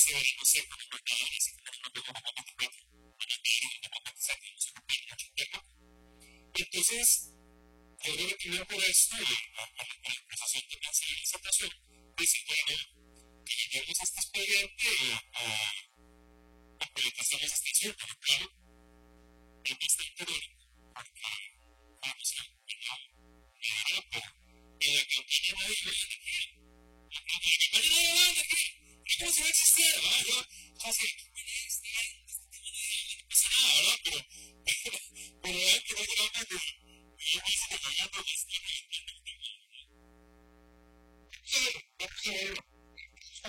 se ve, no sé, con el mercado, y se pone una cosa como automatizar, no se puede mucho tiempo. Entonces, yo creo que iba por esto y la conversación que pensé en esa ocasión, pues bueno, que lleguemos a este expediente a publicación de esta extensión, por ejemplo, es bastante irónico, porque vamos a Europa, en la cantina nadie le dice que, ¿cómo se va a existir? Ah, yo, así,